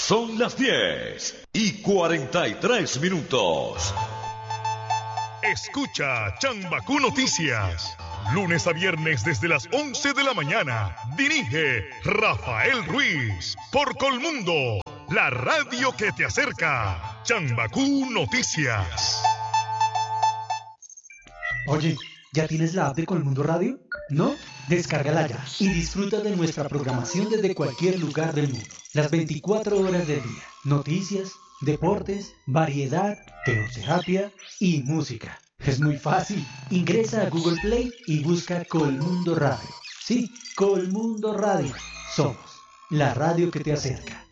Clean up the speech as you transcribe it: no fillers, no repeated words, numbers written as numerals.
Son las 10:43. Escucha Chambacú Noticias. Lunes a viernes desde las 11 de la mañana. Dirige Rafael Ruiz. Por Colmundo, la radio que te acerca. Chambacú Noticias. Oye, ¿ya tienes la app de Colmundo Radio? ¿No? Descárgala ya y disfruta de nuestra programación desde cualquier lugar del mundo. Las 24 horas del día. Noticias, deportes, variedad, terapia y música. Es muy fácil. Ingresa a Google Play y busca Colmundo Radio. Sí, Colmundo Radio. Somos la radio que te acerca.